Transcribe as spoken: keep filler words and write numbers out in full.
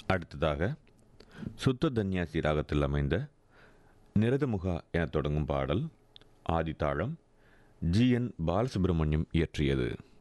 அடுத்ததாக சுத்த தன்யாசி ராகத்தில் அமைந்த நிரதமுகா என தொடங்கும் பாடல் ஆதித்தாளம் ஜி என் பாலசுப்ரமணியம் இயற்றியது.